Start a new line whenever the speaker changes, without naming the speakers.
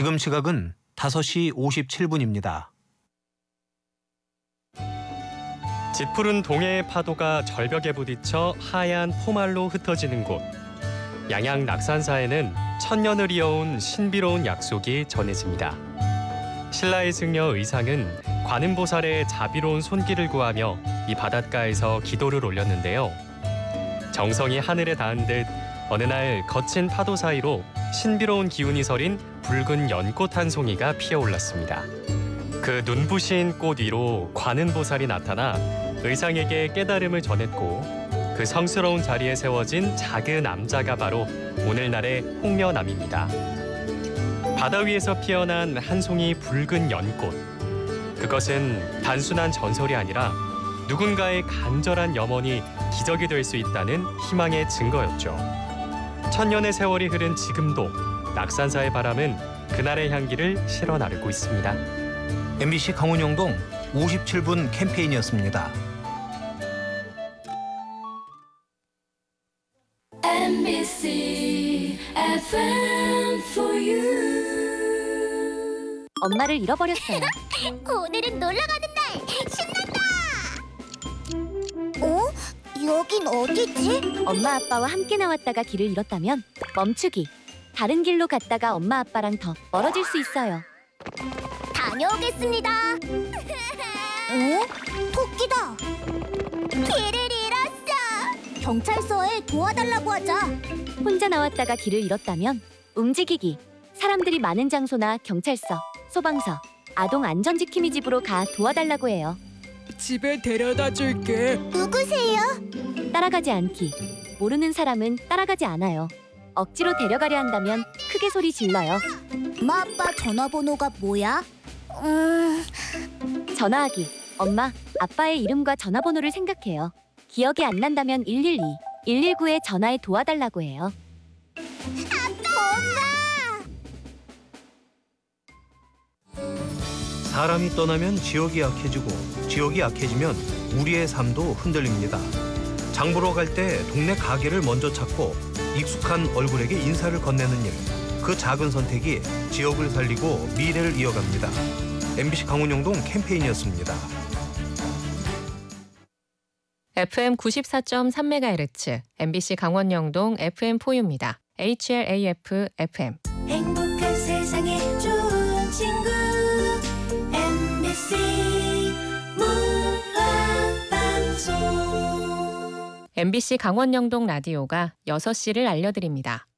지금 시각은 5시 57분입니다.
짙푸른 동해의 파도가 절벽에 부딪혀 하얀 포말로 흩어지는 곳. 양양 낙산사에는 천년을 이어온 신비로운 약속이 전해집니다. 신라의 승려 의상은 관음보살의 자비로운 손길을 구하며 이 바닷가에서 기도를 올렸는데요. 정성이 하늘에 닿은 듯 어느 날 거친 파도 사이로 신비로운 기운이 서린 붉은 연꽃 한 송이가 피어올랐습니다. 그 눈부신 꽃 위로 관음보살이 나타나 의상에게 깨달음을 전했고 그 성스러운 자리에 세워진 작은 암자가 바로 오늘날의 홍련암입니다. 바다 위에서 피어난 한 송이 붉은 연꽃. 그것은 단순한 전설이 아니라 누군가의 간절한 염원이 기적이 될 수 있다는 희망의 증거였죠. 천년의 세월이 흐른 지금도 낙산사의 바람은 그날의 향기를 실어 나르고 있습니다.
MBC 강원영동 57분 캠페인이었습니다.
MBC FM for you.
엄마를 잃어버렸어요.
오늘은 놀러가는 날! 신난다! 어? 여긴 어디지?
엄마 아빠와 함께 나왔다가 길을 잃었다면 멈추기. 다른 길로 갔다가 엄마 아빠랑 더 멀어질 수 있어요.
다녀오겠습니다! 어? 토끼다! 길을 잃었어! 경찰서에 도와달라고 하자!
혼자 나왔다가 길을 잃었다면 움직이기. 사람들이 많은 장소나 경찰서, 소방서, 아동 안전지킴이 집으로 가 도와달라고 해요.
집에 데려다 줄게.
누구세요?
따라가지 않기. 모르는 사람은 따라가지 않아요. 억지로 데려가려 한다면 크게 소리 질러요.
엄마 아빠 전화번호가 뭐야?
전화하기. 엄마, 아빠의 이름과 전화번호를 생각해요. 기억이 안 난다면 112, 119에 전화해 도와달라고 해요.
사람이 떠나면 지역이 약해지고 지역이 약해지면 우리의 삶도 흔들립니다. 장 보러 갈 때 동네 가게를 먼저 찾고 익숙한 얼굴에게 인사를 건네는 일. 그 작은 선택이 지역을 살리고 미래를 이어갑니다. MBC 강원영동 캠페인이었습니다.
FM 94.3MHz, MBC 강원영동 FM4U입니다. HLAF FM.
행복한 세상에 좋은 친구 MBC 문화방송.
MBC 강원영동 라디오가 6시를 알려드립니다.